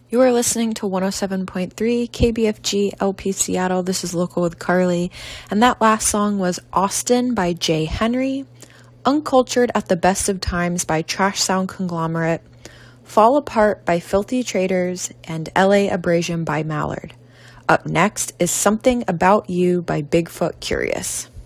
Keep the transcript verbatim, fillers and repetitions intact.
You are listening to one oh seven point three K B F G L P Seattle. This is Local with Carly. And that last song was Austin by Jay Henry, Uncultured at the Best of Times by Trash Sound Conglomerate, Fall Apart by Filthy Traders, and L A Abrasion by Mallard. Up next is Something About You by Bigfoot Curious.